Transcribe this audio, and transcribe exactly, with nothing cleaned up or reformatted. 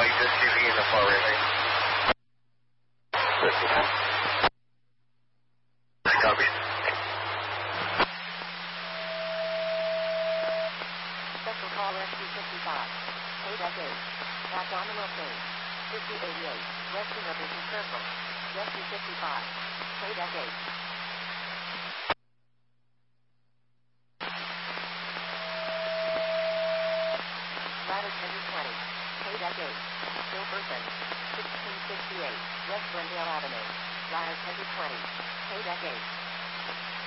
just U V in the far right lane. fifty-nine. Copy. Special call S Q fifty-five. eight S eight. Abdominal pain. fifty eighty-eight. Western of Vision Circle. Rescue fifty-five. eight S eight. Ladder ten twenty. eight S eight. Still person. sixteen sixty-eight. West Glendale Avenue. Ladder ten twenty. eight S eight.